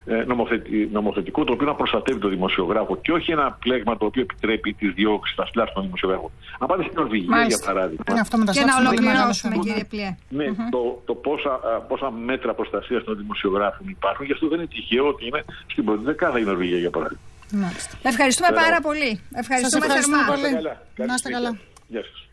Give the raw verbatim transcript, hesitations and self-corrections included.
νομοθετη, νομοθετικό το οποίο να προστατεύει τον δημοσιογράφο και όχι ένα πλέγμα το οποίο επιτρέπει τις διώξεις στα σπλάσια των δημοσιογράφων. Αν πάτε στην Νορβηγία, για παράδειγμα. Και να ολοκληρώσουμε, κύριε Πλιέ. Ναι, mm-hmm. το, το πόσα, πόσα μέτρα προστασίας των δημοσιογράφων υπάρχουν, γι' αυτό δεν είναι τυχαίο ότι είναι στην πρώτη δεκάδα η Νορβηγία, για παράδειγμα. Ευχαριστούμε πάρα πολύ. Ευχαριστούμε θερμά. Να είστε καλά. Γεια σας.